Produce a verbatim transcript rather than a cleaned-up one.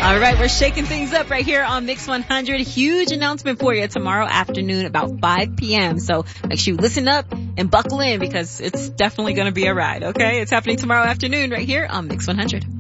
All right, we're shaking things up right here on Mix one hundred. Huge announcement for you tomorrow afternoon about five p.m. So make sure you listen up and buckle in because it's definitely going to be a ride, okay? It's happening tomorrow afternoon right here on Mix one hundred.